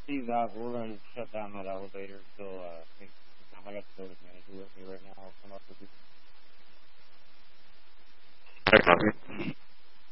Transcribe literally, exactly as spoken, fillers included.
see that, we're going to shut down that elevator. So uh, I think I got the building manager with me right now. I'll come up with you.